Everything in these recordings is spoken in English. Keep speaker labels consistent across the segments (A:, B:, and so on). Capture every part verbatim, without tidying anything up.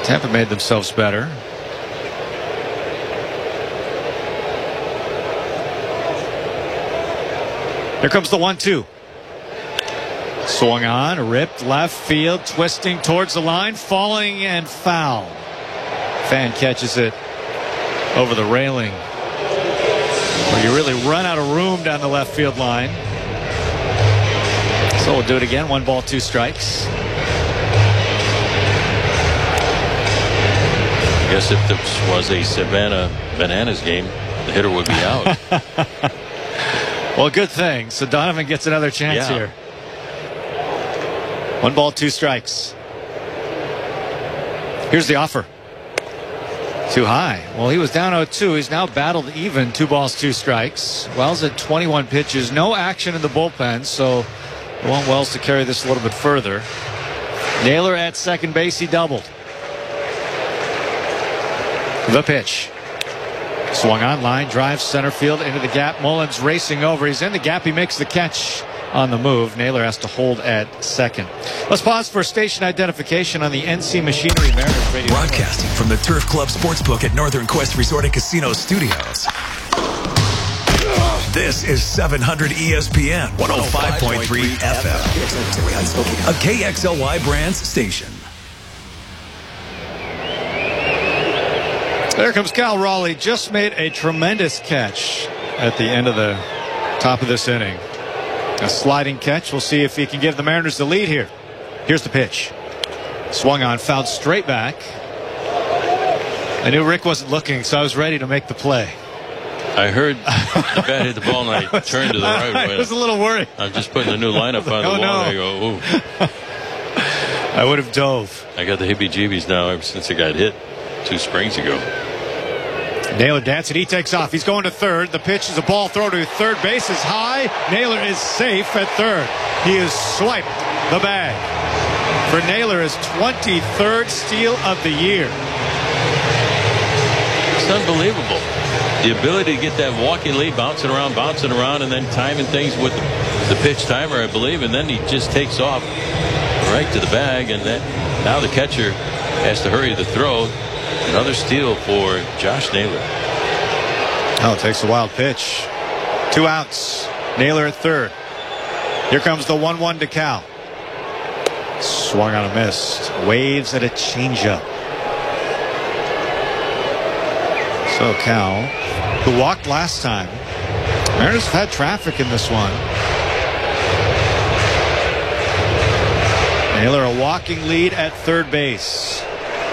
A: Tampa made themselves better. Here comes the one two. Swung on, ripped left field, twisting towards the line, falling and foul. Fan catches it over the railing. Well, you really run out of room down the left field line. So we'll do it again. One ball, two strikes.
B: I guess if this was a Savannah Bananas game, the hitter would be out.
A: Well, good thing. So Donovan gets another chance
B: yeah.
A: here. One ball, two strikes. Here's the offer. Too high. Well, he was down oh two. He's now battled even. Two balls, two strikes. Wells at twenty-one pitches. No action in the bullpen, so I want Wells to carry this a little bit further. Naylor at second base. He doubled. The pitch. Swung on, line drive, center field into the gap. Mullins racing over. He's in the gap. He makes the catch on the move. Naylor has to hold at second. Let's pause for station identification on the N C Machinery Mariners radio.
C: Broadcasting from the Turf Club Sportsbook at Northern Quest Resort and Casino Studios. This is seven hundred E S P N one oh five point three F M, a K X L Y Brands station.
A: There comes Cal Raleigh. Just made a tremendous catch at the end of the top of this inning. A sliding catch. We'll see if he can give the Mariners the lead here. Here's the pitch. Swung on, fouled straight back. I knew Rick wasn't looking, so I was ready to make the play.
B: I heard the bat hit the ball, and I turned to the right.
A: I was a little worried.
B: I'm just putting the new lineup on
A: oh,
B: the wall.
A: No.
B: And I go, ooh.
A: I would have dove.
B: I got the heebie-jeebies now ever since it got hit two springs ago.
A: Naylor dancing. He takes off. He's going to third. The pitch is a ball throw to third. Base is high. Naylor is safe at third. He has swiped the bag for Naylor, his twenty-third steal of the year.
B: It's unbelievable. The ability to get that walking lead, bouncing around, bouncing around, and then timing things with the pitch timer, I believe, and then he just takes off right to the bag, and then now the catcher has to hurry the throw. Another steal for Josh Naylor.
A: Oh, it takes a wild pitch. Two outs. Naylor at third. Here comes the one one to Cal. Swung on a miss. Waves at a changeup. So Cal, who walked last time. Mariners have had traffic in this one. Naylor a walking lead at third base.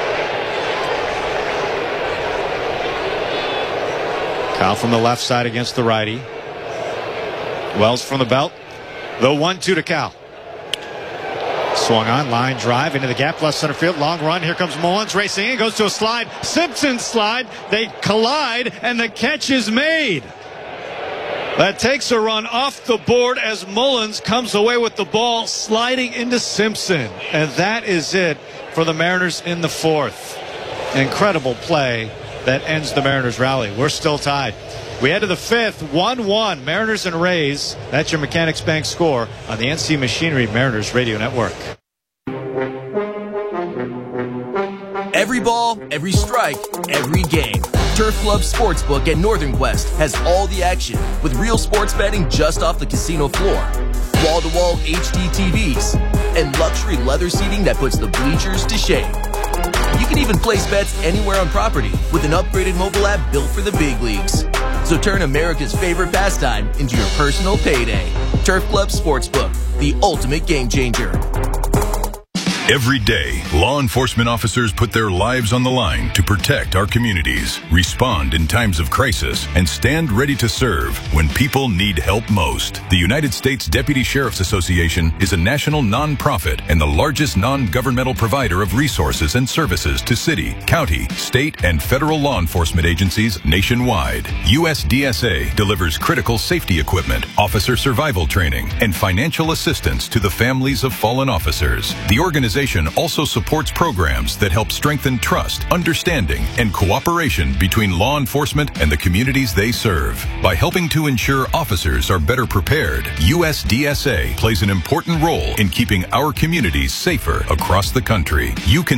A: Cal from the left side against the righty. Wells from the belt. The one two to Cal. Swung on, line drive into the gap, left center field. Long run. Here comes Mullins racing in. Goes to a slide. Simpson slide. They collide, and the catch is made. That takes a run off the board as Mullins comes away with the ball, sliding into Simpson. And that is it for the Mariners in the fourth. Incredible play that ends the Mariners rally. We're still tied. We head to the fifth, one one, Mariners and Rays. That's your Mechanics Bank score on the N C Machinery Mariners Radio Network.
D: Every ball, every strike, every game. Turf Club Sportsbook at Northern Quest has all the action with real sports betting just off the casino floor. Wall-to-wall H D T Vs and luxury leather seating that puts the bleachers to shame. You can even place bets anywhere on property with an upgraded mobile app built for the big leagues. So turn America's favorite pastime into your personal payday. Turf Club Sportsbook, the ultimate game changer.
E: Every day, law enforcement officers put their lives on the line to protect our communities, respond in times of crisis, and stand ready to serve when people need help most. The United States Deputy Sheriff's Association is a national nonprofit and the largest non-governmental provider of resources and services to city, county, state, and federal law enforcement agencies nationwide. U S D S A delivers critical safety equipment, officer survival training, and financial assistance to the families of fallen officers. The organization also supports programs that help strengthen trust, understanding, and cooperation between law enforcement and the communities they serve. By helping to ensure officers are better prepared, U S D S A plays an important role in keeping our communities safer across the country. You can